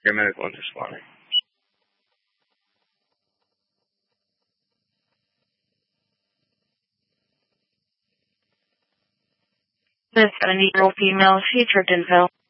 Medical Interspawning. This 70-year-old female, she tripped and fell.